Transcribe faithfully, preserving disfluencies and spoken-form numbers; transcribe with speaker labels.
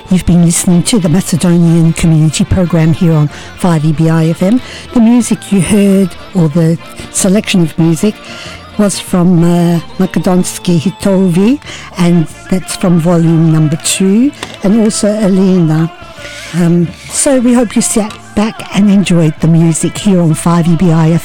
Speaker 1: You've been listening to the Macedonian Community Program here on five E B I F M. The music you heard, or the selection of music, was from uh, Makedonsky Hitovi, and that's from volume number two, and also Elena. Um, so we hope you sat back and enjoyed the music here on five E B I F M.